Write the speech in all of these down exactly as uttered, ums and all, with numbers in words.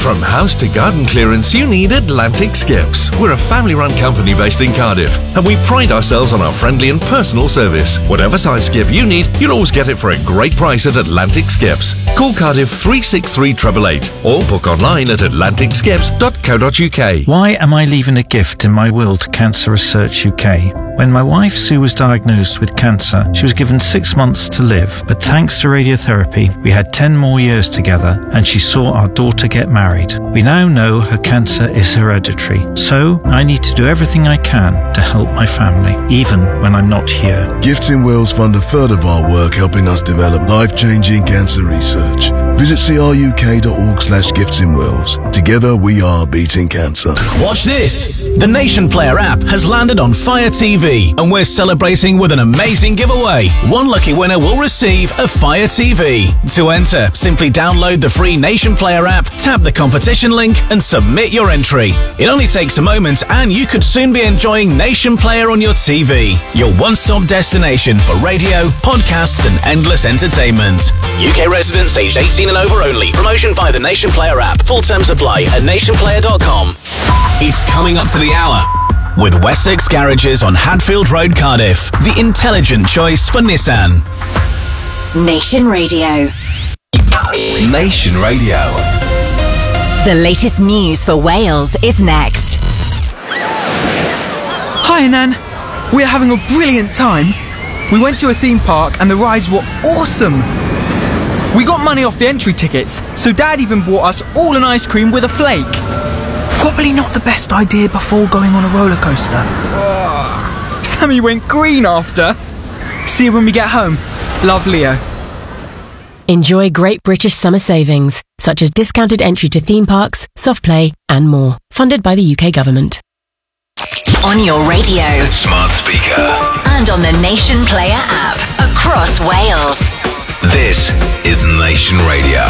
From house to garden clearance, you need Atlantic Skips. We're a family-run company based in Cardiff, and we pride ourselves on our friendly and personal service. Whatever size skip you need, you'll always get it for a great price at Atlantic Skips. Call Cardiff three six three eight eight eight or book online at atlantic skips dot co dot uk. Why am I leaving a gift in my will to Cancer Research U K? When my wife Sue was diagnosed with cancer, she was given six months to live, but thanks to radiotherapy, we had ten more years together and she saw our daughter get married. We now know her cancer is hereditary, so I need to do everything I can to help my family, even when I'm not here. Gifts in Wills fund a third of our work helping us develop life-changing cancer research. Visit cruk.org slash gifts in Wills. Together we are beating cancer. Watch this! The Nation Player app has landed on Fire T V, and we're celebrating with an amazing giveaway. One lucky winner will receive a Fire T V. To enter, simply download the free Nation Player app, tap the competition link, and submit your entry. It only takes a moment, and you could soon be enjoying Nation Player on your T V. Your one-stop destination for radio, podcasts, and endless entertainment. U K residents aged eighteen and over only. Promotion via the Nation Player app. Full terms apply at nation player dot com. It's coming up to the hour with Wessex Garages on Hadfield Road, Cardiff. The intelligent choice for Nissan. Nation Radio. Nation Radio. The latest news for Wales is next. Hi, Nan. We're having a brilliant time. We went to a theme park and the rides were awesome. We got money off the entry tickets, so Dad even bought us all an ice cream with a flake. Probably not the best idea before going on a roller coaster. Ugh. Sammy went green after. See you when we get home. Love, Leo. Enjoy Great British Summer Savings, such as discounted entry to theme parks, soft play, and more. Funded by the U K Government. On your radio. Smart speaker. And on the Nation Player app. Across Wales. This is Nation Radio.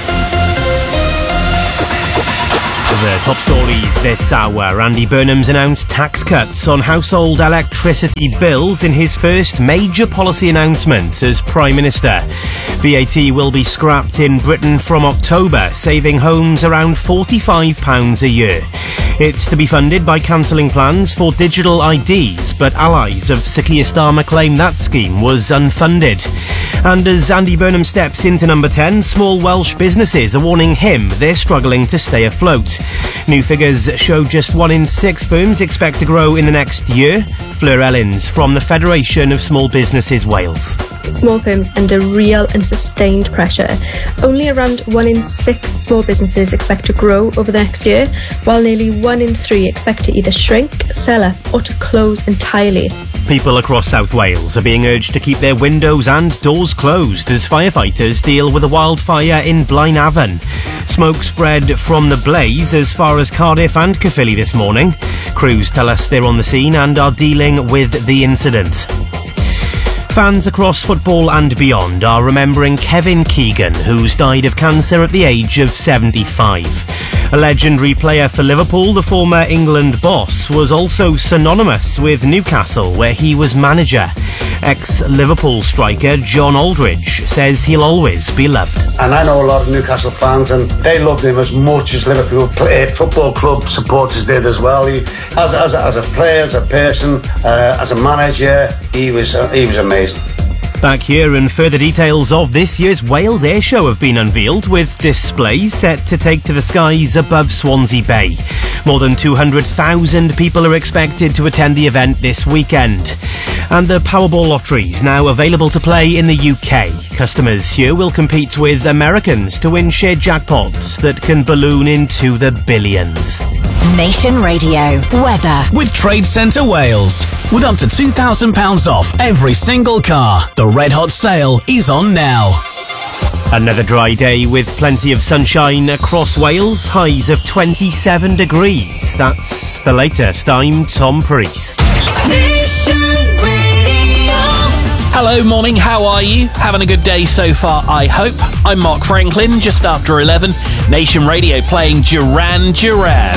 The top stories this hour. Andy Burnham's announced tax cuts on household electricity bills in his first major policy announcement as Prime Minister. V A T will be scrapped in Britain from October, saving homes around forty-five pounds a year. It's to be funded by cancelling plans for digital I Ds, but allies of Sir Keir Starmer claim that scheme was unfunded. And as Andy Burnham steps into number ten, small Welsh businesses are warning him they're struggling to stay afloat. New figures show just one in six firms expect to grow in the next year. Fleur Ellins from the Federation of Small Businesses Wales. Small firms under real and sustained pressure. Only around one in six small businesses expect to grow over the next year, while nearly one in three expect to either shrink, sell up or to close entirely. People across South Wales are being urged to keep their windows and doors closed as firefighters deal with a wildfire in Blaenavon. Smoke spread from the blaze as far as Cardiff and Caerphilly this morning. Crews tell us they're on the scene and are dealing with the incident. Fans across football and beyond are remembering Kevin Keegan, who's died of cancer at the age of seventy-five. A legendary player for Liverpool, the former England boss was also synonymous with Newcastle, where he was manager. Ex-Liverpool striker John Aldridge says he'll always be loved. And I know a lot of Newcastle fans, and they loved him as much as Liverpool play, football club supporters did as well. He, as, as, as a player, as a person, uh, as a manager, he was uh, he was amazing. Back here, and further details of this year's Wales Air Show have been unveiled, with displays set to take to the skies above Swansea Bay. More than two hundred thousand people are expected to attend the event this weekend. And the Powerball lottery's now available to play in the U K. Customers here will compete with Americans to win shared jackpots that can balloon into the billions. Nation Radio. Weather. With Trade Centre Wales. With up to two thousand pounds off every single car. The Red Hot sale is on now. Another dry day with plenty of sunshine across Wales. Highs of twenty-seven degrees. That's the latest. I'm Tom Priest. Hello, morning, how are you? Having a good day so far, I hope. I'm Mark Franklin, just after eleven. Nation Radio playing Duran Duran.